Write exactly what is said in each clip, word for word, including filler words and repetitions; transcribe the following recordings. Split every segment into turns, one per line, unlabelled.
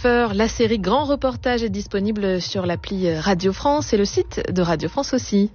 neuf heures, la série Grand Reportage est disponible sur l'appli Radio France et le site de Radio France aussi.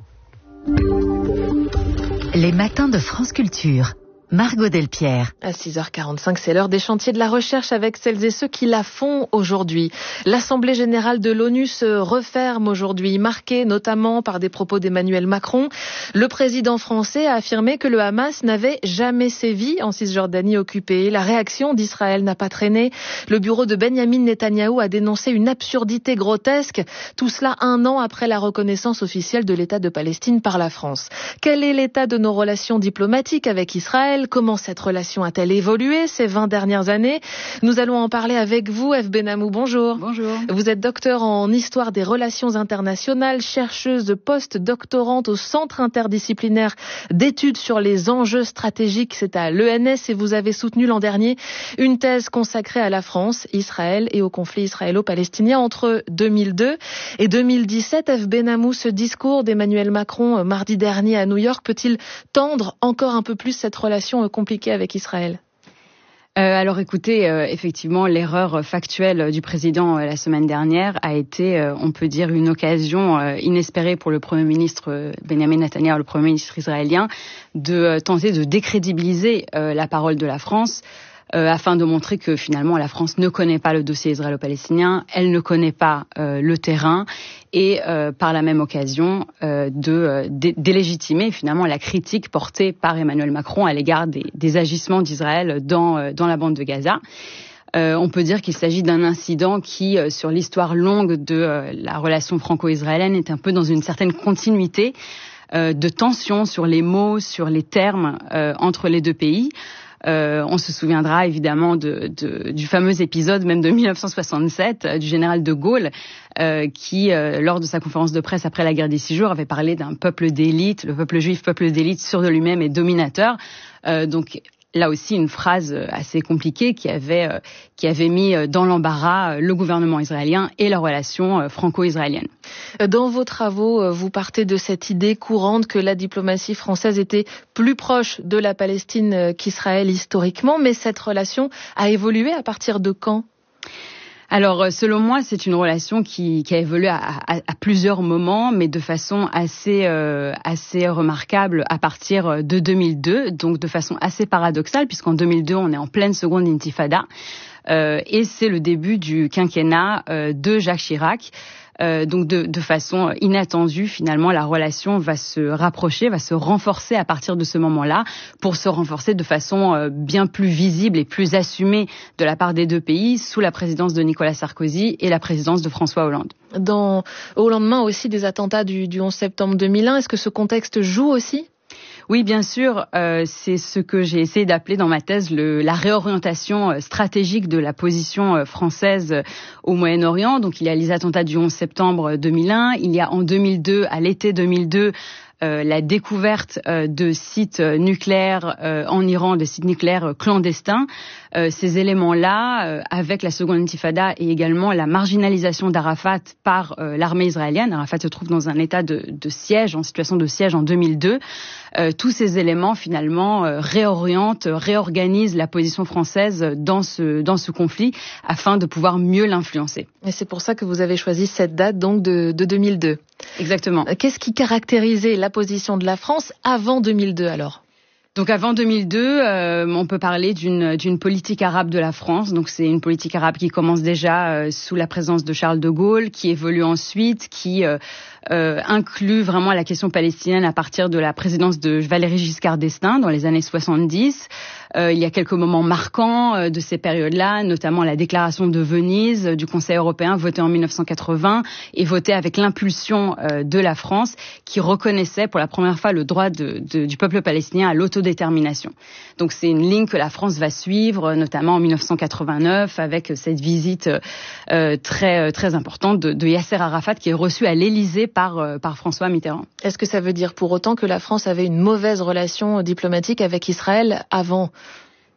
Les matins de France Culture. Margot Delpierre.
À six heures quarante-cinq, c'est l'heure des chantiers de la recherche avec celles et ceux qui la font aujourd'hui. L'Assemblée générale de l'ONU se referme aujourd'hui, marquée notamment par des propos d'Emmanuel Macron. Le président français a affirmé que le Hamas n'avait jamais sévi en Cisjordanie occupée. La réaction d'Israël n'a pas traîné. Le bureau de Benyamin Netanyahou a dénoncé une absurdité grotesque. Tout cela un an après la reconnaissance officielle de l'État de Palestine par la France. Quel est l'état de nos relations diplomatiques avec Israël ? Comment cette relation a-t-elle évolué ces vingt dernières années ? Nous allons en parler avec vous, F. Benamou. Bonjour.
Bonjour.
Vous êtes docteur en histoire des relations internationales, chercheuse post-doctorante au Centre interdisciplinaire d'études sur les enjeux stratégiques, c'est à l'E N S, et vous avez soutenu l'an dernier une thèse consacrée à la France, Israël et au conflit israélo-palestinien entre deux mille deux et deux mille dix-sept. F. Benamou, ce discours d'Emmanuel Macron mardi dernier à New York peut-il tendre encore un peu plus cette relation compliquée avec Israël ?
Euh, alors écoutez, euh, effectivement, l'erreur factuelle du président euh, la semaine dernière a été, euh, on peut dire, une occasion euh, inespérée pour le Premier ministre euh, Benyamin Netanyahou, le Premier ministre israélien, de euh, tenter de décrédibiliser euh, la parole de la France. Euh, afin de montrer que finalement la France ne connaît pas le dossier israélo-palestinien, elle ne connaît pas euh, le terrain et euh, par la même occasion euh, de euh, dé- délégitimer finalement la critique portée par Emmanuel Macron à l'égard des, des agissements d'Israël dans, euh, dans la bande de Gaza. Euh, on peut dire qu'il s'agit d'un incident qui, euh, sur l'histoire longue de euh, la relation franco-israélienne, est un peu dans une certaine continuité euh, de tension sur les mots, sur les termes euh, entre les deux pays. Euh, on se souviendra évidemment de, de, du fameux épisode même de dix-neuf cent soixante-sept euh, du général de Gaulle euh, qui, euh, lors de sa conférence de presse après la guerre des Six Jours, avait parlé d'un peuple d'élite, le peuple juif, peuple d'élite, sûr de lui-même et dominateur. Euh, donc là aussi une phrase assez compliquée qui avait, euh, qui avait mis dans l'embarras le gouvernement israélien et la relation franco-israélienne.
Dans vos travaux, vous partez de cette idée courante que la diplomatie française était plus proche de la Palestine qu'Israël historiquement, mais cette relation a évolué à partir de quand ?
Alors, selon moi, c'est une relation qui, qui a évolué à, à, à plusieurs moments, mais de façon assez, euh, assez remarquable à partir de deux mille deux, donc de façon assez paradoxale, puisqu'en deux mille deux, on est en pleine seconde intifada, euh, et c'est le début du quinquennat euh, de Jacques Chirac. Euh, donc de, de façon inattendue, finalement, la relation va se rapprocher, va se renforcer à partir de ce moment-là, pour se renforcer de façon euh, bien plus visible et plus assumée de la part des deux pays, sous la présidence de Nicolas Sarkozy et la présidence de François Hollande.
Dans, au lendemain aussi des attentats du, du onze septembre deux mille un, est-ce que ce contexte joue aussi ?
Oui, bien sûr, euh, c'est ce que j'ai essayé d'appeler dans ma thèse le, la réorientation stratégique de la position française au Moyen-Orient. Donc il y a les attentats du onze septembre deux mille un, il y a en deux mille deux, à l'été deux mille deux, Euh, la découverte euh, de sites nucléaires euh, en Iran, de sites nucléaires clandestins. Euh, ces éléments-là, euh, avec la seconde intifada et également la marginalisation d'Arafat par euh, l'armée israélienne. Arafat se trouve dans un état de, de siège, en situation de siège en deux mille deux. Euh, tous ces éléments, finalement, euh, réorientent, réorganisent la position française dans ce, dans ce conflit afin de pouvoir mieux l'influencer.
Et c'est pour ça que vous avez choisi cette date, donc, de, de deux mille deux.
Exactement.
Qu'est-ce qui caractérisait la position de la France avant deux mille deux, alors ?
Donc avant deux mille deux, euh, on peut parler d'une, d'une politique arabe de la France. Donc c'est une politique arabe qui commence déjà euh, sous la présence de Charles de Gaulle, qui évolue ensuite, qui euh, euh, inclut vraiment la question palestinienne à partir de la présidence de Valéry Giscard d'Estaing dans les années soixante-dix. Euh, il y a quelques moments marquants euh, de ces périodes-là, notamment la déclaration de Venise euh, du Conseil européen votée en dix-neuf cent quatre-vingts et votée avec l'impulsion euh, de la France qui reconnaissait pour la première fois le droit de, de, du peuple palestinien à l'autodétermination. Donc c'est une ligne que la France va suivre, notamment en dix-neuf cent quatre-vingt-neuf avec cette visite euh, très, très importante de, de Yasser Arafat qui est reçu à l'Élysée par, euh, par François Mitterrand.
Est-ce que ça veut dire pour autant que la France avait une mauvaise relation diplomatique avec Israël avant ?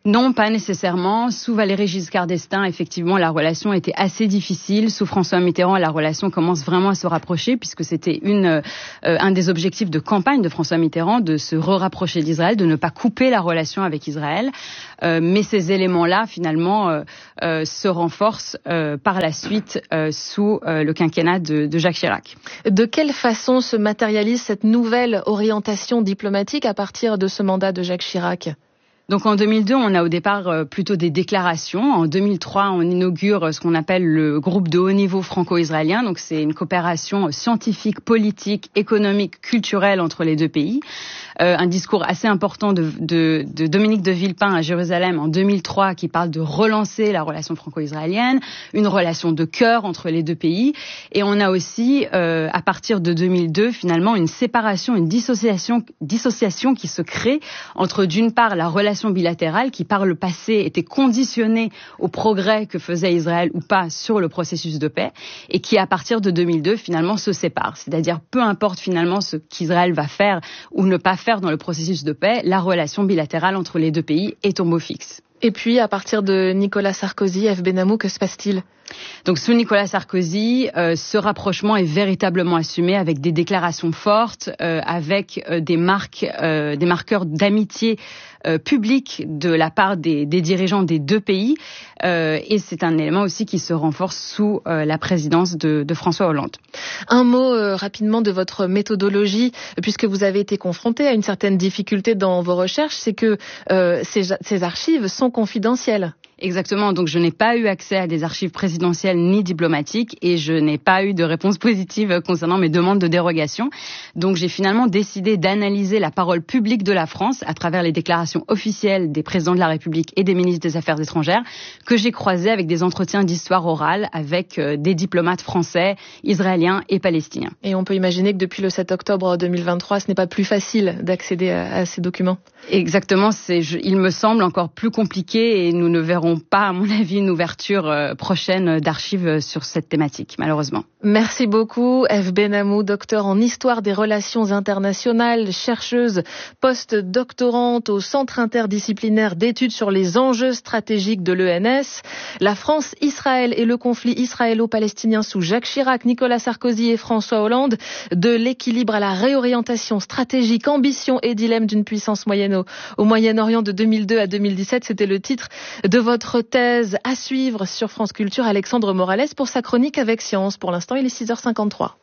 Non, pas nécessairement. Sous Valéry Giscard d'Estaing, effectivement, la relation était assez difficile. Sous François Mitterrand, la relation commence vraiment à se rapprocher puisque c'était une, euh, un des objectifs de campagne de François Mitterrand de se re-rapprocher d'Israël, de ne pas couper la relation avec Israël. Euh, mais ces éléments-là, finalement, euh, euh, se renforcent euh, par la suite euh, sous euh, le quinquennat de, de Jacques Chirac.
De quelle façon se matérialise cette nouvelle orientation diplomatique à partir de ce mandat de Jacques Chirac ?
Donc en deux mille deux, on a au départ plutôt des déclarations. En deux mille trois, on inaugure ce qu'on appelle le groupe de haut niveau franco-israélien. Donc c'est une coopération scientifique, politique, économique, culturelle entre les deux pays. Euh, un discours assez important de, de, de Dominique de Villepin à Jérusalem en deux mille trois qui parle de relancer la relation franco-israélienne, une relation de cœur entre les deux pays. Et on a aussi, euh, à partir de deux mille deux, finalement, une séparation, une dissociation, dissociation qui se crée entre, d'une part, la relation bilatérale qui, par le passé, était conditionnée au progrès que faisait Israël ou pas sur le processus de paix et qui, à partir de deux mille deux, finalement, se sépare. C'est-à-dire, peu importe finalement ce qu'Israël va faire ou ne pas faire dans le processus de paix, la relation bilatérale entre les deux pays est au mot fixe.
Et puis, à partir de Nicolas Sarkozy, F. Benamou, que se passe-t-il ?
Donc, sous Nicolas Sarkozy, euh, ce rapprochement est véritablement assumé avec des déclarations fortes, euh, avec euh, des marques, euh, des marqueurs d'amitié euh, publique de la part des, des dirigeants des deux pays. Euh, et c'est un élément aussi qui se renforce sous euh, la présidence de, de François Hollande.
Un mot euh, rapidement de votre méthodologie, puisque vous avez été confronté à une certaine difficulté dans vos recherches, c'est que euh, ces, ces archives sont confidentielles.
Exactement, donc je n'ai pas eu accès à des archives présidentielles ni diplomatiques et je n'ai pas eu de réponse positive concernant mes demandes de dérogation. Donc j'ai finalement décidé d'analyser la parole publique de la France à travers les déclarations officielles des présidents de la République et des ministres des Affaires étrangères que j'ai croisées avec des entretiens d'histoire orale avec des diplomates français, israéliens et palestiniens.
Et on peut imaginer que depuis le sept octobre deux mille vingt-trois, ce n'est pas plus facile d'accéder à, à ces documents.
Exactement, c'est, je, il me semble encore plus compliqué et nous ne verrons pas, à mon avis, une ouverture euh, prochaine d'archives sur cette thématique, malheureusement.
Merci beaucoup, F. Benamou, docteur en histoire des relations internationales, chercheuse post-doctorante au Centre interdisciplinaire d'études sur les enjeux stratégiques de l'E N S. La France, Israël et le conflit israélo-palestinien sous Jacques Chirac, Nicolas Sarkozy et François Hollande. De l'équilibre à la réorientation stratégique, ambition et dilemme d'une puissance moyenne au, au Moyen-Orient de deux mille deux à deux mille dix-sept. C'était le titre de votre thèse à suivre sur France Culture. Alexandre Morales pour sa chronique avec Science. Pour l'instant, il est six heures cinquante-trois.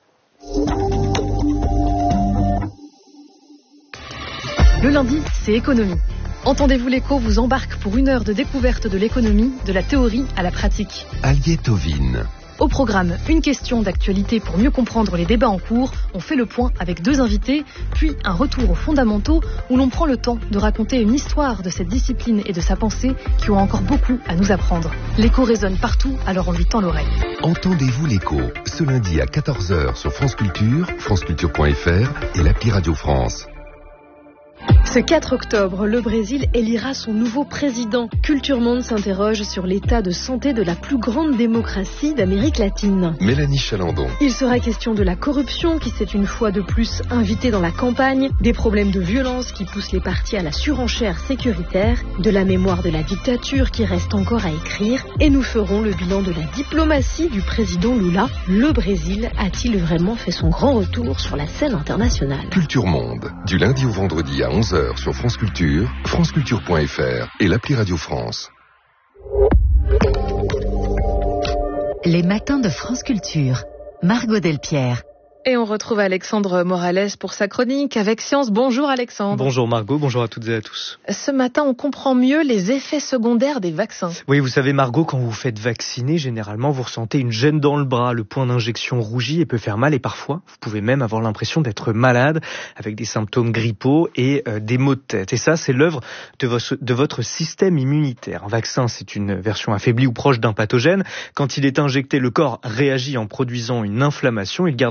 Le lundi, c'est économie. Entendez-vous l'écho vous embarque pour une heure de découverte de l'économie, de la théorie à la pratique.
Aliette Ovine.
Au programme, une question d'actualité pour mieux comprendre les débats en cours. On fait le point avec deux invités, puis un retour aux fondamentaux où l'on prend le temps de raconter une histoire de cette discipline et de sa pensée qui ont encore beaucoup à nous apprendre. L'écho résonne partout, alors on lui tend l'oreille.
Entendez-vous l'écho, ce lundi à quatorze heures sur France Culture, franceculture point f r et l'appli Radio France.
Ce quatre octobre, le Brésil élira son nouveau président. Culture Monde s'interroge sur l'état de santé de la plus grande démocratie d'Amérique latine.
Mélanie Chalandon.
Il sera question de la corruption qui s'est une fois de plus invitée dans la campagne, des problèmes de violence qui poussent les partis à la surenchère sécuritaire, de la mémoire de la dictature qui reste encore à écrire, et nous ferons le bilan de la diplomatie du président Lula. Le Brésil a-t-il vraiment fait son grand retour sur la scène internationale?
Culture Monde, du lundi au vendredi à onze heures sur France Culture, franceculture point f r et l'appli Radio France.
Les matins de France Culture. Margot Delpierre.
Et on retrouve Alexandre Morales pour sa chronique avec Science. Bonjour Alexandre.
Bonjour Margot, bonjour à toutes et à tous.
Ce matin, on comprend mieux les effets secondaires des vaccins.
Oui, vous savez Margot, quand vous vous faites vacciner, généralement vous ressentez une gêne dans le bras, le point d'injection rougit et peut faire mal et parfois, vous pouvez même avoir l'impression d'être malade avec des symptômes grippaux et euh, des maux de tête. Et ça, c'est l'œuvre de, vo- de votre système immunitaire. Un vaccin, c'est une version affaiblie ou proche d'un pathogène. Quand il est injecté, le corps réagit en produisant une inflammation. Il garde ensuite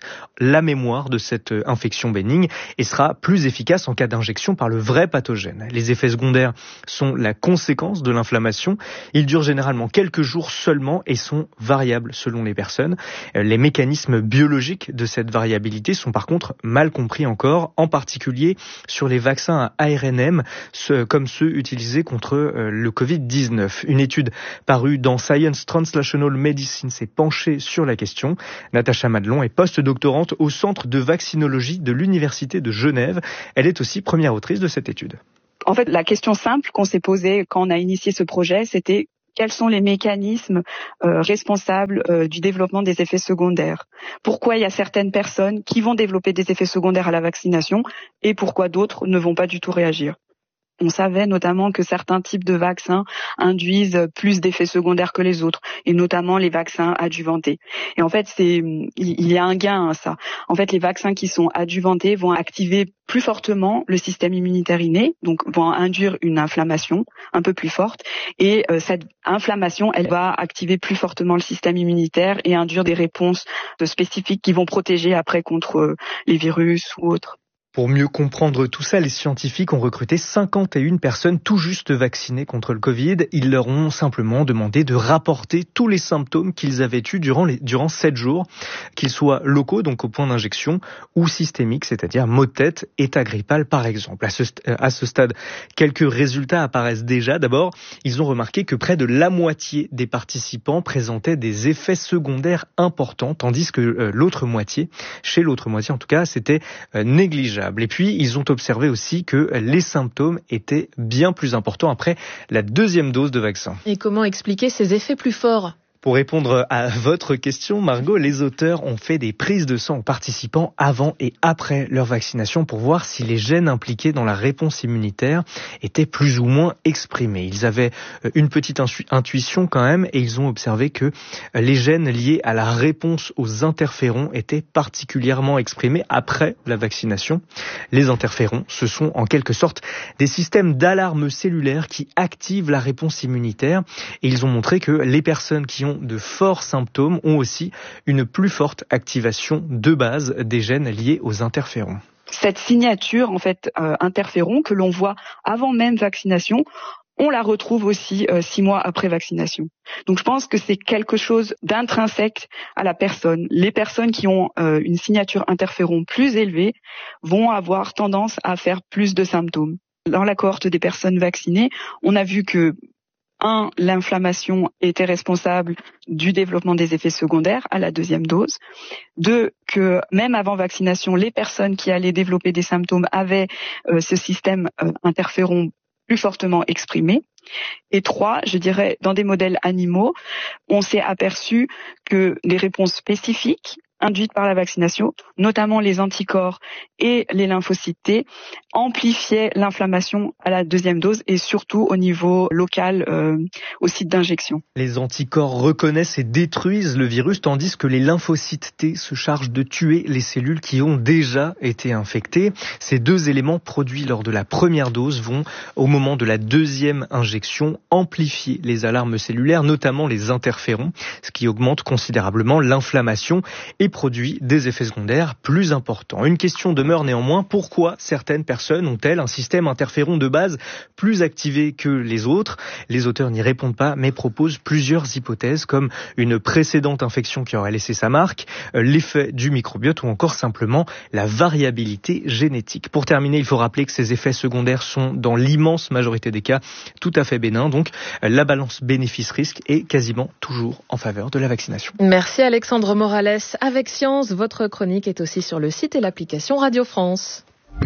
la mémoire de cette infection bénigne et sera plus efficace en cas d'injection par le vrai pathogène. Les effets secondaires sont la conséquence de l'inflammation. Ils durent généralement quelques jours seulement et sont variables selon les personnes. Les mécanismes biologiques de cette variabilité sont par contre mal compris encore, en particulier sur les vaccins à A R N M, comme ceux utilisés contre le covid dix-neuf. Une étude parue dans Science Translational Medicine s'est penchée sur la question. Natacha Madelon est post-doctorante au Centre de vaccinologie de l'Université de Genève. Elle est aussi première autrice de cette étude.
En fait, la question simple qu'on s'est posée quand on a initié ce projet, c'était quels sont les mécanismes euh, responsables euh, du développement des effets secondaires? Pourquoi il y a certaines personnes qui vont développer des effets secondaires à la vaccination et pourquoi d'autres ne vont pas du tout réagir? On savait notamment que certains types de vaccins induisent plus d'effets secondaires que les autres, et notamment les vaccins adjuvantés. Et en fait, c'est, il y a un gain à ça. En fait, les vaccins qui sont adjuvantés vont activer plus fortement le système immunitaire inné, donc vont induire une inflammation un peu plus forte, et euh, cette inflammation, elle va activer plus fortement le système immunitaire et induire des réponses spécifiques qui vont protéger après contre euh, les virus ou autres.
Pour mieux comprendre tout ça, les scientifiques ont recruté cinquante et une personnes tout juste vaccinées contre le Covid. Ils leur ont simplement demandé de rapporter tous les symptômes qu'ils avaient eus durant les, durant sept jours, qu'ils soient locaux, donc au point d'injection, ou systémiques, c'est-à-dire maux de tête, état grippal par exemple. À ce, à ce stade, quelques résultats apparaissent déjà. D'abord, ils ont remarqué que près de la moitié des participants présentaient des effets secondaires importants, tandis que euh, l'autre moitié, chez l'autre moitié en tout cas, c'était euh, négligeable. Et puis, ils ont observé aussi que les symptômes étaient bien plus importants après la deuxième dose de vaccin.
Et comment expliquer ces effets plus forts ?
Pour répondre à votre question, Margot, les auteurs ont fait des prises de sang aux participants avant et après leur vaccination pour voir si les gènes impliqués dans la réponse immunitaire étaient plus ou moins exprimés. Ils avaient une petite intuition quand même et ils ont observé que les gènes liés à la réponse aux interférons étaient particulièrement exprimés après la vaccination. Les interférons, ce sont en quelque sorte des systèmes d'alarme cellulaire qui activent la réponse immunitaire et ils ont montré que les personnes qui ont de forts symptômes ont aussi une plus forte activation de base des gènes liés aux interférons.
Cette signature, en fait, euh, interféron que l'on voit avant même vaccination, on la retrouve aussi euh, six mois après vaccination. Donc je pense que c'est quelque chose d'intrinsèque à la personne. Les personnes qui ont euh, une signature interféron plus élevée vont avoir tendance à faire plus de symptômes. Dans la cohorte des personnes vaccinées, on a vu que Un, l'inflammation était responsable du développement des effets secondaires à la deuxième dose. Deux, que même avant vaccination, les personnes qui allaient développer des symptômes avaient euh, ce système euh, interféron plus fortement exprimé. Et trois, je dirais, dans des modèles animaux, on s'est aperçu que les réponses spécifiques induites par la vaccination, notamment les anticorps et les lymphocytes T, amplifiaient l'inflammation à la deuxième dose et surtout au niveau local, euh, au site d'injection.
Les anticorps reconnaissent et détruisent le virus, tandis que les lymphocytes T se chargent de tuer les cellules qui ont déjà été infectées. Ces deux éléments produits lors de la première dose vont, au moment de la deuxième injection, amplifier les alarmes cellulaires, notamment les interférons, ce qui augmente considérablement l'inflammation et produit des effets secondaires plus importants. Une question demeure néanmoins, pourquoi certaines personnes ont-elles un système interféron de base plus activé que les autres ? Les auteurs n'y répondent pas, mais proposent plusieurs hypothèses, comme une précédente infection qui aurait laissé sa marque, l'effet du microbiote ou encore simplement la variabilité génétique. Pour terminer, il faut rappeler que ces effets secondaires sont dans l'immense majorité des cas tout à fait bénins, donc la balance bénéfice-risque est quasiment toujours en faveur de la vaccination.
Merci Alexandre Morales. Avec Science, votre chronique est aussi sur le site et l'application Radio France.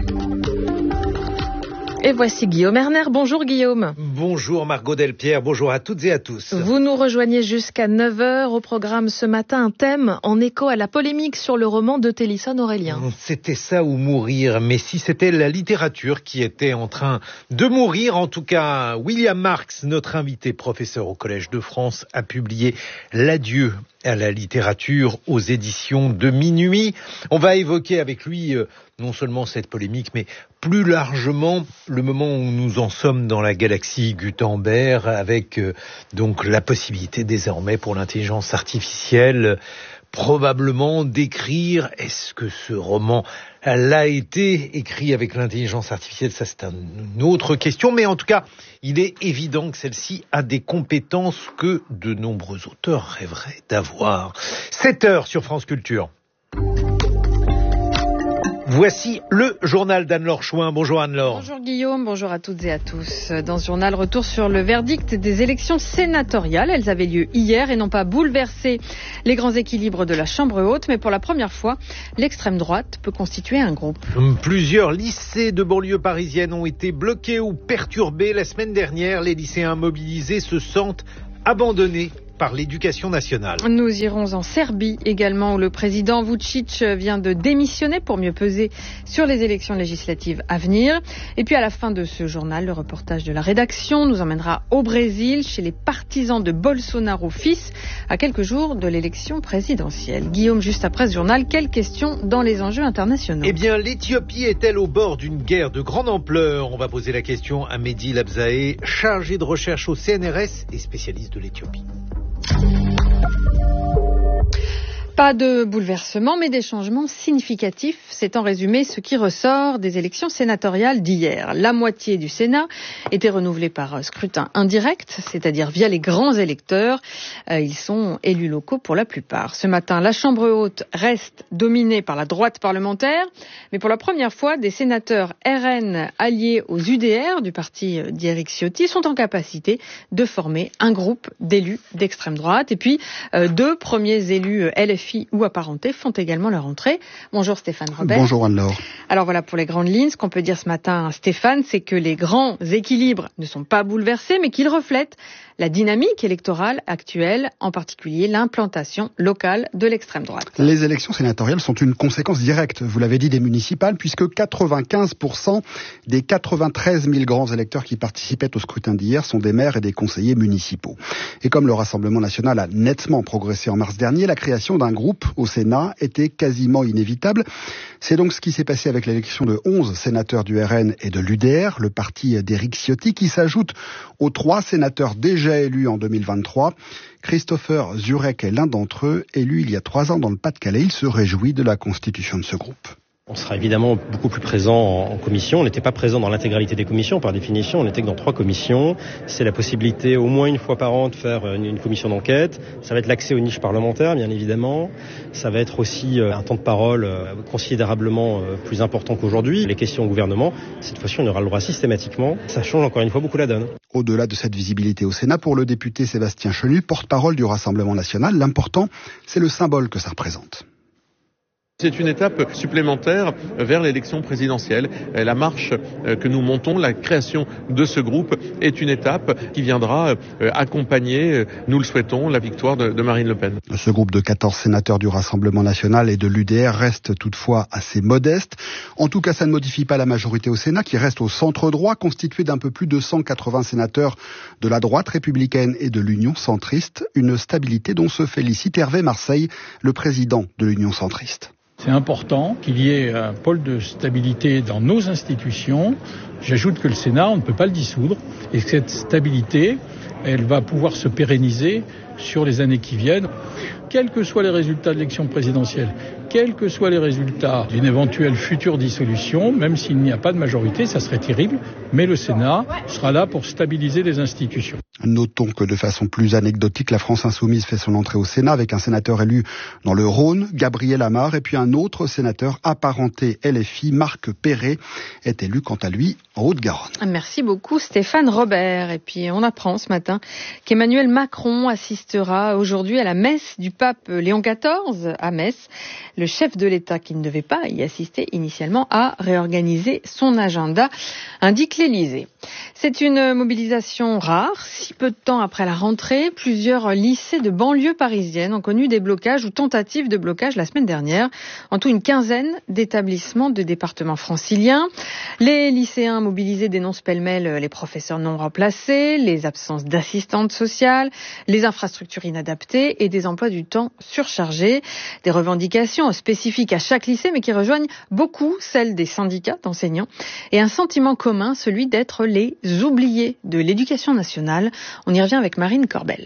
Et voici Guillaume Erner. Bonjour Guillaume.
Bonjour Margot Delpierre, bonjour à toutes et à tous.
Vous nous rejoignez jusqu'à neuf heures. Au programme ce matin, un thème en écho à la polémique sur le roman de Télisson Aurélien.
C'était ça ou mourir, mais si c'était la littérature qui était en train de mourir, en tout cas William Marx, notre invité professeur au Collège de France, a publié L'adieu à la littérature aux éditions de Minuit. On va évoquer avec lui euh, non seulement cette polémique, mais plus largement le moment où nous en sommes dans la galaxie Gutenberg, avec euh, donc la possibilité désormais pour l'intelligence artificielle probablement d'écrire. Est-ce que ce roman l'a été écrit avec l'intelligence artificielle? Ça, c'est une autre question. Mais en tout cas, il est évident que celle-ci a des compétences que de nombreux auteurs rêveraient d'avoir. sept heures sur France Culture. Voici le journal d'Anne-Laure Chouin. Bonjour Anne-Laure.
Bonjour Guillaume, bonjour à toutes et à tous. Dans ce journal, retour sur le verdict des élections sénatoriales. Elles avaient lieu hier et n'ont pas bouleversé les grands équilibres de la Chambre haute, mais pour la première fois, l'extrême droite peut constituer un groupe.
Plusieurs lycées de banlieue parisienne ont été bloqués ou perturbés la semaine dernière. Les lycéens mobilisés se sentent abandonnés par l'éducation nationale.
Nous irons en Serbie également, où le président Vučić vient de démissionner pour mieux peser sur les élections législatives à venir. Et puis à la fin de ce journal, le reportage de la rédaction nous emmènera au Brésil, chez les partisans de Bolsonaro fils, à quelques jours de l'élection présidentielle. Guillaume, juste après ce journal, quelles questions dans les enjeux internationaux?
Eh bien, l'Éthiopie est-elle au bord d'une guerre de grande ampleur? On va poser la question à Mehdi Labzaé, chargé de recherche au C N R S et spécialiste de l'Éthiopie.
Pas de bouleversement, mais des changements significatifs. C'est en résumé ce qui ressort des élections sénatoriales d'hier. La moitié du Sénat était renouvelée par scrutin indirect, c'est-à-dire via les grands électeurs. Ils sont élus locaux pour la plupart. Ce matin, la Chambre haute reste dominée par la droite parlementaire, mais pour la première fois, des sénateurs R N alliés aux U D R du parti d'Éric Ciotti sont en capacité de former un groupe d'élus d'extrême droite. Et puis, deux premiers élus L F I ou apparentés font également leur entrée. Bonjour Stéphane Robert.
Bonjour Anne-Laure.
Alors voilà pour les grandes lignes. Ce qu'on peut dire ce matin, Stéphane, c'est que les grands équilibres ne sont pas bouleversés, mais qu'ils reflètent la dynamique électorale actuelle, en particulier l'implantation locale de l'extrême droite.
Les élections sénatoriales sont une conséquence directe, vous l'avez dit, des municipales, puisque quatre-vingt-quinze pour cent des quatre-vingt-treize mille grands électeurs qui participaient au scrutin d'hier sont des maires et des conseillers municipaux. Et comme le Rassemblement national a nettement progressé en mars dernier, la création d'un groupe au Sénat était quasiment inévitable. C'est donc ce qui s'est passé avec l'élection de onze sénateurs du R N et de l'U D R, le parti d'Éric Ciotti, qui s'ajoute aux trois sénateurs déjà élus en deux mille vingt-trois. Christopher Zurek est l'un d'entre eux, élu il y a trois ans dans le Pas-de-Calais. Il se réjouit de la constitution de ce groupe.
On sera évidemment beaucoup plus présent en commission. On n'était pas présent dans l'intégralité des commissions, par définition. On n'était que dans trois commissions. C'est la possibilité, au moins une fois par an, de faire une, une commission d'enquête. Ça va être l'accès aux niches parlementaires, bien évidemment. Ça va être aussi un temps de parole considérablement plus important qu'aujourd'hui. Les questions au gouvernement, cette fois-ci, on aura le droit systématiquement. Ça change encore une fois beaucoup la donne.
Au-delà de cette visibilité au Sénat, pour le député Sébastien Chenu, porte-parole du Rassemblement national, l'important, c'est le symbole que ça représente.
C'est une étape supplémentaire vers l'élection présidentielle. La marche que nous montons, la création de ce groupe, est une étape qui viendra accompagner, nous le souhaitons, la victoire de Marine Le Pen.
Ce groupe de quatorze sénateurs du Rassemblement national et de l'U D R reste toutefois assez modeste. En tout cas, ça ne modifie pas la majorité au Sénat, qui reste au centre droit, constituée d'un peu plus de cent quatre-vingts sénateurs de la droite républicaine et de l'Union centriste. Une stabilité dont se félicite Hervé Marseille, le président de l'Union centriste.
C'est important qu'il y ait un pôle de stabilité dans nos institutions. J'ajoute que le Sénat, on ne peut pas le dissoudre, et que cette stabilité, elle va pouvoir se pérenniser sur les années qui viennent. Quels que soient les résultats de l'élection présidentielle, quels que soient les résultats d'une éventuelle future dissolution, même s'il n'y a pas de majorité, ça serait terrible, mais le Sénat sera là pour stabiliser les institutions.
Notons que de façon plus anecdotique, la France insoumise fait son entrée au Sénat avec un sénateur élu dans le Rhône, Gabriel Amar, et puis un autre sénateur apparenté L F I, Marc Perret, est élu quant à lui en Haute-Garonne.
Merci beaucoup Stéphane Robert. Et puis on apprend ce matin qu'Emmanuel Macron assistera aujourd'hui à la messe du pape Léon quatorze à Metz. Le chef de l'État, qui ne devait pas y assister initialement, a réorganisé son agenda, indique l'Élysée. C'est une mobilisation rare. Si peu de temps après la rentrée, plusieurs lycées de banlieue parisienne ont connu des blocages ou tentatives de blocage la semaine dernière. En tout, une quinzaine d'établissements de départements franciliens. Les lycéens mobilisés dénoncent pêle-mêle les professeurs non remplacés, les absences d'assistantes sociales, les infrastructures inadaptées et des emplois du temps surchargés. Des revendications spécifiques à chaque lycée, mais qui rejoignent beaucoup celles des syndicats d'enseignants. Et un sentiment commun, celui d'être les oubliés de l'éducation nationale. On y revient avec Marine Corbel.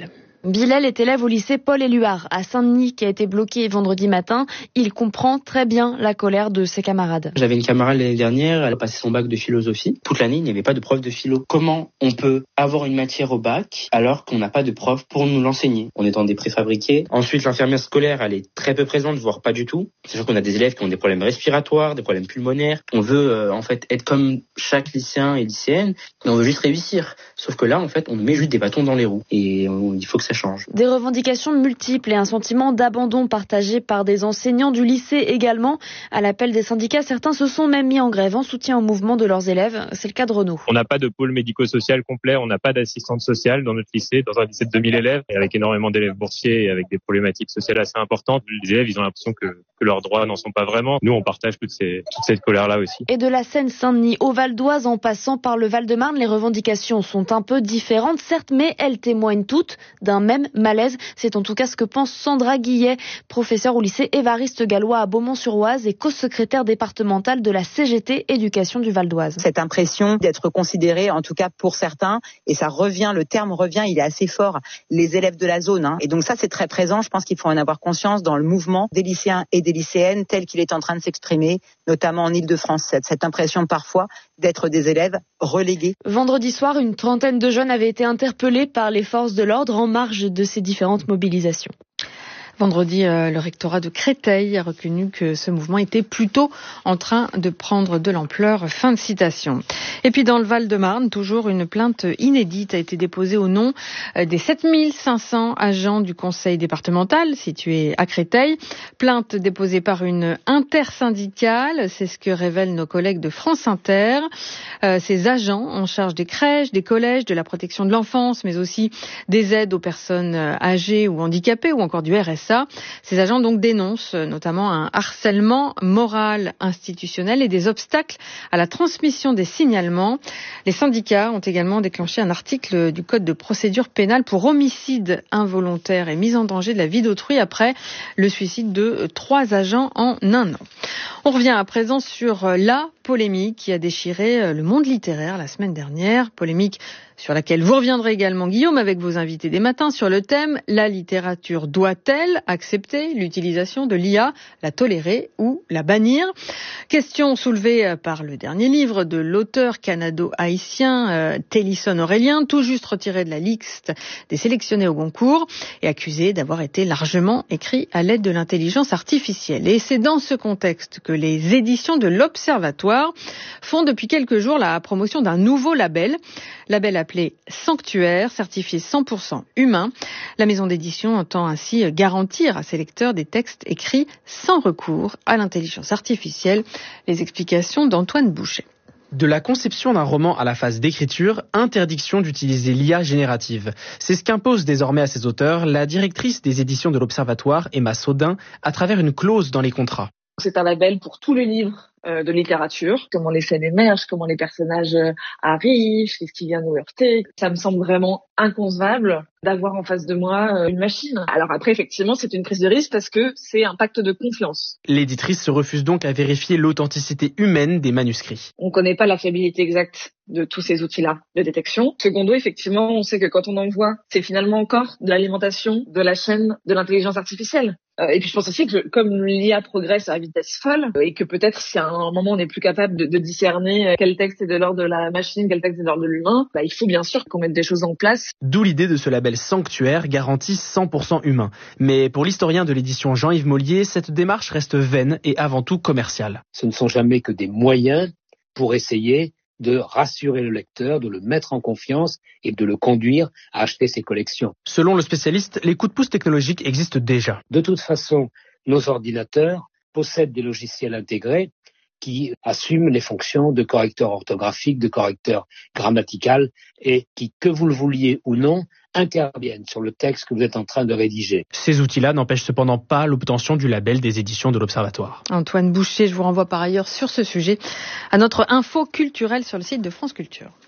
Bilal est élève au lycée Paul-Éluard à Saint-Denis qui a été bloqué vendredi matin. Il comprend très bien la colère de ses camarades.
J'avais une camarade l'année dernière, elle a passé son bac de philosophie. Toute l'année, il n'y avait pas de prof de philo. Comment on peut avoir une matière au bac alors qu'on n'a pas de prof pour nous l'enseigner? On est dans des préfabriqués. Ensuite, l'infirmière scolaire, elle est très peu présente, voire pas du tout. C'est sûr qu'on a des élèves qui ont des problèmes respiratoires, des problèmes pulmonaires. On veut euh, en fait être comme chaque lycéen et lycéenne et on veut juste réussir. Sauf que là, en fait, on met juste des bâtons dans les roues et on, il faut que ça change.
Des revendications multiples et un sentiment d'abandon partagé par des enseignants du lycée également. À l'appel des syndicats, certains se sont même mis en grève en soutien au mouvement de leurs élèves. C'est le cas de Renaud.
On n'a pas de pôle médico-social complet, on n'a pas d'assistante sociale dans notre lycée, dans un lycée de deux mille élèves, et avec énormément d'élèves boursiers et avec des problématiques sociales assez importantes. Les élèves, ils ont l'impression que, que leurs droits n'en sont pas vraiment. Nous, on partage toute, ces, toute cette colère-là aussi.
Et de la Seine-Saint-Denis au Val d'Oise en passant par le Val-de-Marne, les revendications sont un peu différentes, certes, mais elles témoignent toutes d'un même malaise. C'est en tout cas ce que pense Sandra Guillet, professeure au lycée Évariste Gallois à Beaumont-sur-Oise et co-secrétaire départementale de la C G T Éducation du Val d'Oise.
Cette impression d'être considéré, en tout cas pour certains, et ça revient, le terme revient, il est assez fort, les élèves de la zone. Hein. Et donc ça, c'est très présent. Je pense qu'il faut en avoir conscience dans le mouvement des lycéens et des lycéennes tel qu'il est en train de s'exprimer, notamment en Île-de-France. Cette, cette impression parfois d'être des élèves relégués.
Vendredi soir, une trentaine de jeunes avaient été interpellés par les forces de l'ordre en marge de ces différentes mobilisations.
Vendredi, euh, le rectorat de Créteil a reconnu que ce mouvement était plutôt en train de prendre de l'ampleur. Fin de citation. Et puis dans le Val-de-Marne, toujours une plainte inédite a été déposée au nom des sept mille cinq cents agents du conseil départemental situé à Créteil. Plainte déposée par une intersyndicale, c'est ce que révèlent nos collègues de France Inter. Euh, ces agents en charge des crèches, des collèges, de la protection de l'enfance, mais aussi des aides aux personnes âgées ou handicapées ou encore du R S A. Ces agents donc dénoncent notamment un harcèlement moral institutionnel et des obstacles à la transmission des signalements. Les syndicats ont également déclenché un article du Code de procédure pénale pour homicide involontaire et mise en danger de la vie d'autrui après le suicide de trois agents en un an. On revient à présent sur la polémique qui a déchiré le monde littéraire la semaine dernière. Polémique sur laquelle vous reviendrez également, Guillaume, avec vos invités des matins sur le thème « La littérature doit-elle accepter l'utilisation de l'I A, la tolérer ou la bannir ?» Question soulevée par le dernier livre de l'auteur canado-haïtien euh, Télisson Aurélien, tout juste retiré de la liste des sélectionnés au Goncourt et accusé d'avoir été largement écrit à l'aide de l'intelligence artificielle. Et c'est dans ce contexte que les éditions de l'Observatoire font depuis quelques jours la promotion d'un nouveau label, label appelé Sanctuaire, certifié cent pour cent humain. La maison d'édition entend ainsi garantir à ses lecteurs des textes écrits sans recours à l'intelligence artificielle. Les explications d'Antoine Boucher.
De la conception d'un roman à la phase d'écriture, interdiction d'utiliser l'I A générative. C'est ce qu'impose désormais à ses auteurs la directrice des éditions de l'Observatoire, Emma Saudin, à travers une clause dans les contrats.
C'est un label pour tous les livres euh, de littérature, comment les scènes émergent, comment les personnages euh, arrivent, qu'est-ce qui vient nous heurter. Ça me semble vraiment inconcevable d'avoir en face de moi euh, une machine. Alors après, effectivement, c'est une prise de risque parce que c'est un pacte de confiance.
L'éditrice se refuse donc à vérifier l'authenticité humaine des manuscrits.
On ne connaît pas la fiabilité exacte de tous ces outils-là de détection. Secondo, effectivement, on sait que quand on envoie, c'est finalement encore de l'alimentation de la chaîne de l'intelligence artificielle. Euh, et puis je pense aussi que comme l'I A progresse à vitesse folle, et que peut-être si à un moment on n'est plus capable de, de discerner quel texte est de l'ordre de la machine, quel texte est de l'ordre de l'humain, bah, il faut bien sûr qu'on mette des choses en place.
D'où l'idée de ce label Sanctuaire, garantie cent pour cent humain. Mais pour l'historien de l'édition Jean-Yves Mollier, cette démarche reste vaine et avant tout commerciale.
Ce ne sont jamais que des moyens pour essayer de rassurer le lecteur, de le mettre en confiance et de le conduire à acheter ses collections.
Selon le spécialiste, les coups de pouce technologiques existent déjà.
De toute façon, nos ordinateurs possèdent des logiciels intégrés qui assument les fonctions de correcteur orthographique, de correcteur grammatical et qui, que vous le vouliez ou non, interviennent sur le texte que vous êtes en train de rédiger.
Ces outils-là n'empêchent cependant pas l'obtention du label des éditions de l'Observatoire.
Antoine Boucher, je vous renvoie par ailleurs sur ce sujet à notre info culturelle sur le site de France Culture.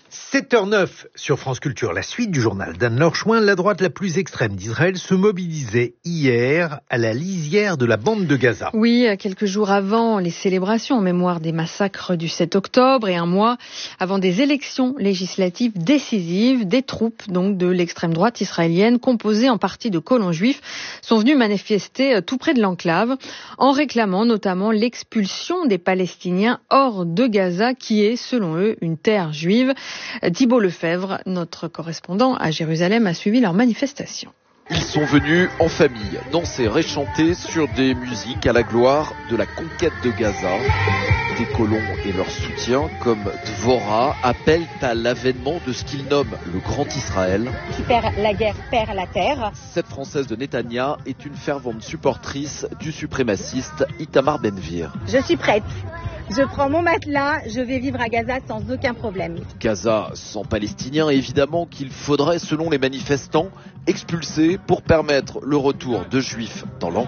sept heures neuf sur France Culture, la suite du journal d'Anne Lorchouin. La droite la plus extrême d'Israël se mobilisait hier à la lisière de la bande de Gaza.
Oui, quelques jours avant les célébrations en mémoire des massacres du sept octobre et un mois avant des élections législatives décisives, des troupes donc de l'extrême droite israélienne, composées en partie de colons juifs, sont venues manifester tout près de l'enclave en réclamant notamment l'expulsion des Palestiniens hors de Gaza, qui est, selon eux, une terre juive. Thibault Lefebvre, notre correspondant à Jérusalem, a suivi leur manifestation.
Ils sont venus en famille, danser, réchanter sur des musiques à la gloire de la conquête de Gaza. Des colons et leurs soutiens, comme Dvorah, appellent à l'avènement de ce qu'ils nomment le Grand Israël.
Qui perd la guerre, perd la terre.
Cette Française de Netanya est une fervente supportrice du suprémaciste Itamar Ben-Gvir.
Je suis prête. Je prends mon matelas, je vais vivre à Gaza sans aucun problème.
Gaza sans Palestiniens, évidemment, qu'il faudrait, selon les manifestants, expulser pour permettre le retour de Juifs dans l'enclave.